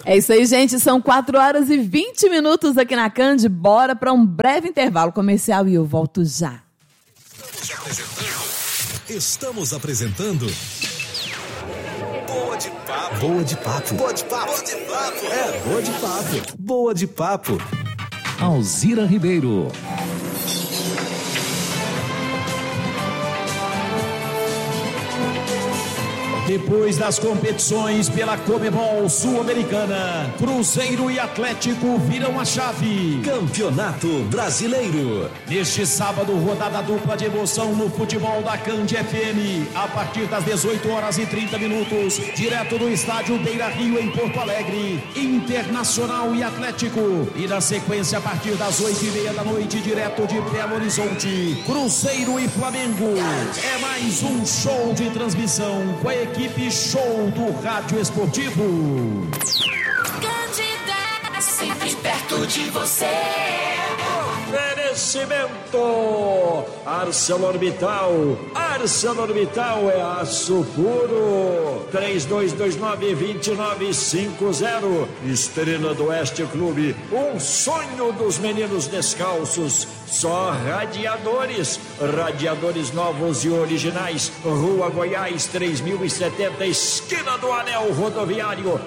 É isso aí, gente. São 4h20 aqui na Cand. Bora para um breve intervalo comercial e eu volto já. Estamos apresentando Boa de Papo. Boa de Papo. Boa de Papo. Boa de Papo. É, Boa de Papo. Boa de Papo. Alzira Ribeiro. Depois das competições pela Comebol Sul-Americana, Cruzeiro e Atlético viram a chave. Campeonato Brasileiro. Neste sábado, rodada dupla de emoção no futebol da Cand FM. A partir das 18h30, direto do estádio Beira Rio, em Porto Alegre. Internacional e Atlético. E na sequência, a partir das 20h30, direto de Belo Horizonte, Cruzeiro e Flamengo. É mais um show de transmissão com a equipe Show do Rádio Esportivo. Candida, sempre perto de você. Oferecimento ArcelorMittal. ArcelorMittal é aço puro. 3229-2950. Estrela do Oeste Clube, um sonho dos meninos descalços. Só radiadores novos e originais. Rua Goiás 3070, esquina do Anel Rodoviário,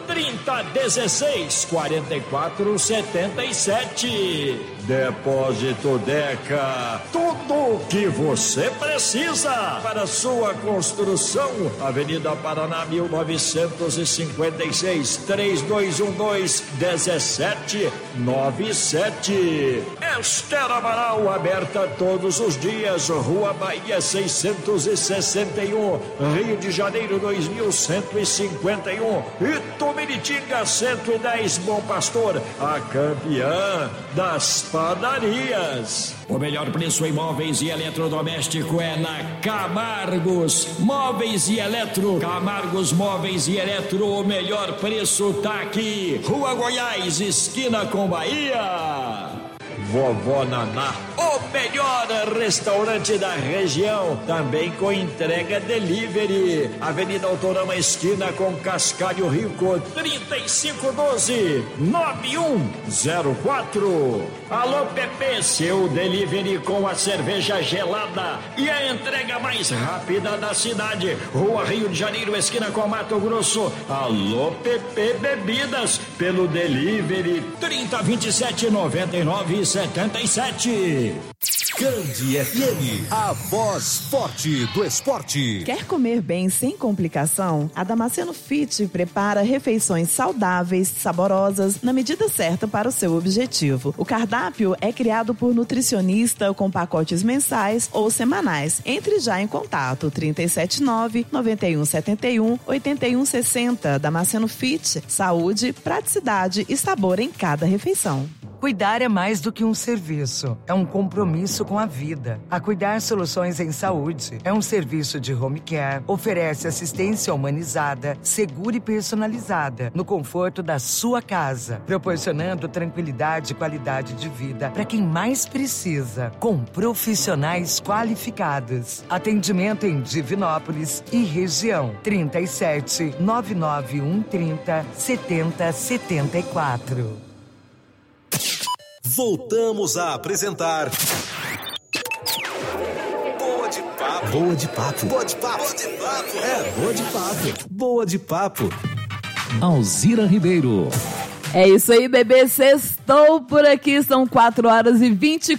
3016-4477. Depósito Deca, tudo o que você precisa para sua construção. Avenida Paraná 1956, 3212-1797. Esther Amaral, aberta todos os dias. Rua Bahia 661, Rio de Janeiro 2151. Itumiritinga 110, Bom Pastor, a campeã das padarias. O melhor preço em móveis e eletrodoméstico é na Camargos Móveis e Eletro. Camargos Móveis e Eletro, o melhor preço tá aqui. Rua Goiás, esquina com Bahia. Vovó Naná, o melhor restaurante da região, também com entrega delivery. Avenida Autorama, esquina com Cascalho Rico, 3512-9104. Alô Pepe, seu delivery com a cerveja gelada e a entrega mais rápida da cidade. Rua Rio de Janeiro, esquina com Mato Grosso. Alô Pepe Bebidas, pelo delivery 3027-9977. Cand FM, a voz forte do esporte. Quer comer bem sem complicação? A Damasceno Fit prepara refeições saudáveis, saborosas, na medida certa para o seu objetivo. O cardápio é criado por nutricionista com pacotes mensais ou semanais. Entre já em contato, 379-9171-8160. Damasceno Fit, saúde, praticidade e sabor em cada refeição. Cuidar é mais do que um serviço, é um compromisso com a vida. A Cuidar Soluções em Saúde é um serviço de home care, oferece assistência humanizada, segura e personalizada, no conforto da sua casa, proporcionando tranquilidade e qualidade de vida para quem mais precisa, com profissionais qualificados. Atendimento em Divinópolis e região, 37 991 30 70 74. Voltamos a apresentar Boa de Papo. Boa de Papo. Boa de Papo. Boa de Papo. É, Boa de Papo. Boa de Papo. Alzira Ribeiro. É isso aí, bebê, sextou por aqui, são 4h24,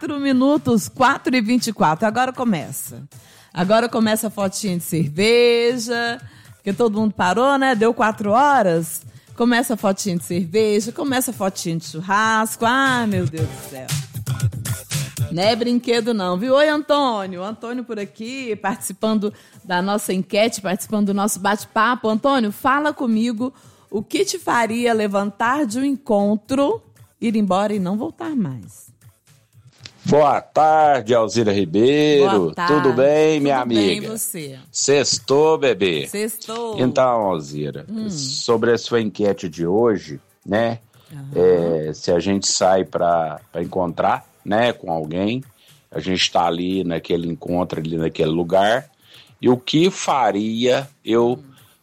4h24, agora começa a fotinha de cerveja, porque todo mundo parou, né, deu 4 horas, começa a fotinha de cerveja, começa a fotinha de churrasco, ah, meu Deus do céu. Não é brinquedo não, viu? Oi, Antônio. Antônio por aqui, participando da nossa enquete, participando do nosso bate-papo. Antônio, fala comigo o que te faria levantar de um encontro, ir embora e não voltar mais. Boa tarde, Alzira Ribeiro. Boa tarde. Tudo bem, minha amiga? Tudo bem, você? Sextou, bebê? Sextou. Então, Alzira, sobre a sua enquete de hoje, né? Se a gente sai para encontrar, né, com alguém, a gente está ali naquele encontro, ali naquele lugar, e o que faria eu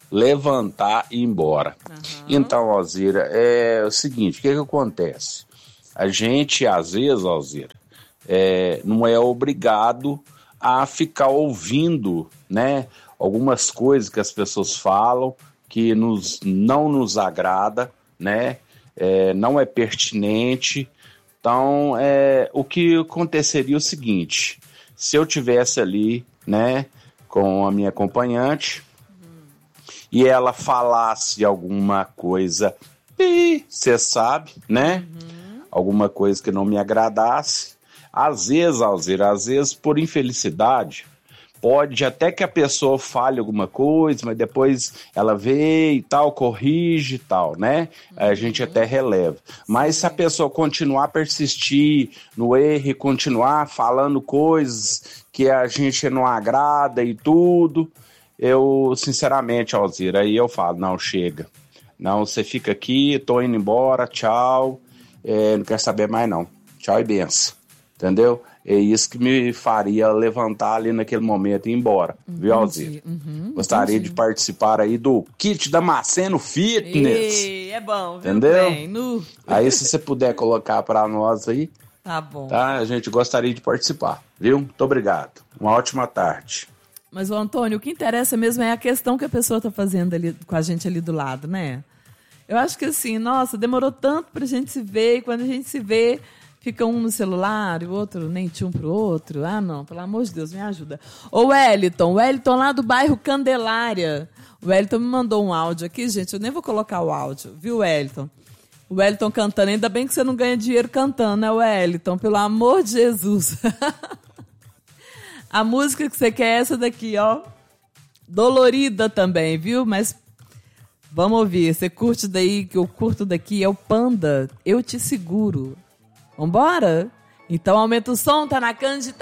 levantar e ir embora. Então, Alzira, é o seguinte, o que acontece? A gente, às vezes, Alzira, não é obrigado a ficar ouvindo, né, algumas coisas que as pessoas falam que não nos agrada, né, não é pertinente. Então, o que aconteceria é o seguinte, se eu tivesse ali, né, com a minha acompanhante e ela falasse alguma coisa, você sabe, né, alguma coisa que não me agradasse, às vezes, Alzira, por infelicidade, pode até que a pessoa fale alguma coisa, mas depois ela vê e tal, corrige e tal, né? A gente até releva. Mas se a pessoa continuar a persistir no erro e continuar falando coisas que a gente não agrada e tudo, eu, sinceramente, Alzira, aí eu falo, não, chega. Não, você fica aqui, tô indo embora, tchau, não quero saber mais não. Tchau e benção. Entendeu? É isso que me faria levantar ali naquele momento e ir embora. Viu, Alzira? Gostaria de participar aí do kit da Maceno Fitness. É bom, viu? Entendeu? Bem, Aí se você puder colocar para nós aí, tá bom. Tá? A gente gostaria de participar. Viu? Muito obrigado. Uma ótima tarde. Mas, Antônio, o que interessa mesmo é a questão que a pessoa tá fazendo ali com a gente ali do lado, né? Eu acho que assim, nossa, demorou tanto pra gente se ver, e quando a gente se vê, fica um no celular e o outro nem tinha um pro outro. Ah, não, pelo amor de Deus, me ajuda. Ô, Wellington lá do bairro Candelária. O Wellington me mandou um áudio aqui, gente, eu nem vou colocar o áudio, viu, Wellington? O Wellington cantando, ainda bem que você não ganha dinheiro cantando, né, Wellington? Pelo amor de Jesus. A música que você quer é essa daqui, ó. Dolorida também, viu? Mas vamos ouvir. Você curte daí, que eu curto daqui, é o Panda. Eu Te Seguro. Vambora? Então aumenta o som, tá na Cândida.